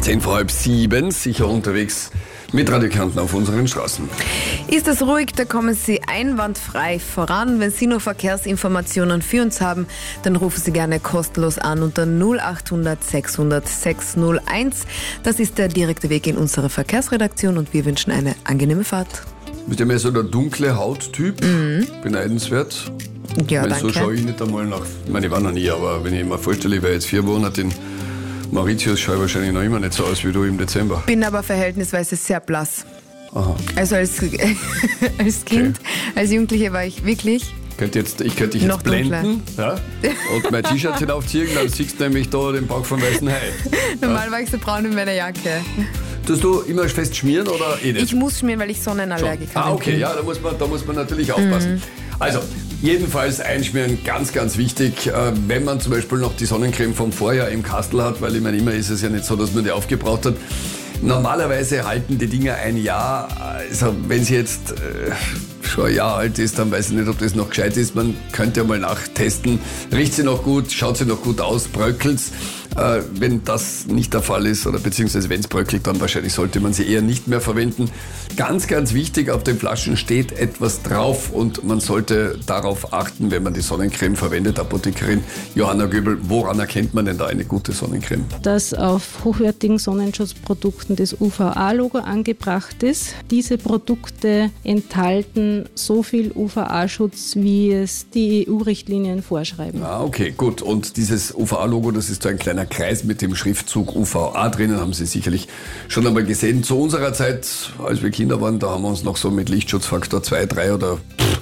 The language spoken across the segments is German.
7:10, sicher unterwegs mit Radio Kärnten auf unseren Straßen. Ist es ruhig, da kommen Sie einwandfrei voran. Wenn Sie noch Verkehrsinformationen für uns haben, dann rufen Sie gerne kostenlos an unter 0800 600 601. Das ist der direkte Weg in unsere Verkehrsredaktion und wir wünschen eine angenehme Fahrt. Bist ja mehr so der dunkle Hauttyp, beneidenswert. Ja, So danke. schaue ich nicht einmal nach, ich meine, ich war noch nie, aber wenn ich mir vorstelle, ich wäre jetzt 4 Monate in Mauritius, schaue ich wahrscheinlich noch immer nicht so aus wie du im Dezember. Bin aber verhältnisweise sehr blass. Aha. Also als Kind, als Jugendliche war ich wirklich... Ich könnte dich Noch jetzt blenden, ja, und mein T-Shirt hinaufziehen, dann siehst du nämlich da den Bauch vom weißen Hai. Normal war ich so braun in meiner Jacke. Tust du immer fest schmieren oder eh nicht? Ich muss schmieren, weil ich Sonnenallergiker bin. Okay, ja, da muss man natürlich aufpassen. Also, jedenfalls einschmieren, ganz, ganz wichtig, wenn man zum Beispiel noch die Sonnencreme vom Vorjahr im Kastel hat, weil ich meine, immer ist es ja nicht so, dass man die aufgebraucht hat. Normalerweise halten die Dinger ein Jahr, also wenn sie jetzt schon ein Jahr alt ist, dann weiß ich nicht, ob das noch gescheit ist. Man könnte ja mal nachtesten, riecht sie noch gut, schaut sie noch gut aus, bröckelt's. Wenn das nicht der Fall ist, oder beziehungsweise wenn es bröckelt, dann wahrscheinlich sollte man sie eher nicht mehr verwenden. Ganz, ganz wichtig, auf den Flaschen steht etwas drauf und man sollte darauf achten, wenn man die Sonnencreme verwendet. Apothekerin Johanna Göbel, woran erkennt man denn da eine gute Sonnencreme? Dass auf hochwertigen Sonnenschutzprodukten das UVA-Logo angebracht ist. Diese Produkte enthalten so viel UVA-Schutz, wie es die EU-Richtlinien vorschreiben. Okay, gut. Und dieses UVA-Logo, das ist so ein kleiner Kreis mit dem Schriftzug UVA drinnen, haben Sie sicherlich schon einmal gesehen. Zu unserer Zeit, als wir Kinder waren, da haben wir uns noch so mit Lichtschutzfaktor 2, 3 oder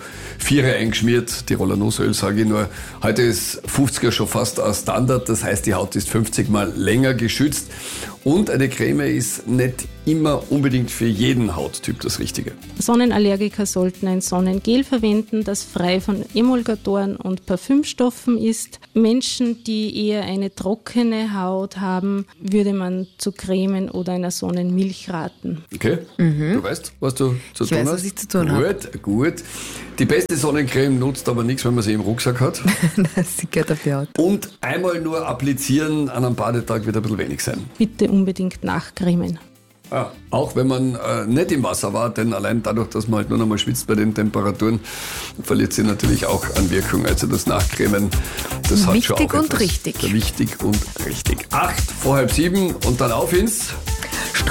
4 eingeschmiert. Tiroler Nussöl, sage ich nur. Heute ist 50er schon fast ein Standard, das heißt, die Haut ist 50 Mal länger geschützt. Und eine Creme ist nicht immer unbedingt für jeden Hauttyp das Richtige. Sonnenallergiker sollten ein Sonnengel verwenden, das frei von Emulgatoren und Parfümstoffen ist. Menschen, die eher eine trockene Haut haben, würde man zu Cremen oder einer Sonnenmilch raten. Okay, du weißt, was du zu tun hast? Ich weiß, was ich zu tun habe. Gut. Die beste Sonnencreme nutzt aber nichts, wenn man sie im Rucksack hat. Sie gehört auf die Haut. Und einmal nur applizieren an einem Badetag wird ein bisschen wenig sein. Bitte unbedingt nachcremen. Ja, auch wenn man nicht im Wasser war, denn allein dadurch, dass man halt nur noch mal schwitzt bei den Temperaturen, verliert sie natürlich auch an Wirkung. Also das Nachcremen, das hat schon auch Wichtig und etwas. richtig. Wichtig und richtig. 6:08 und dann auf ins...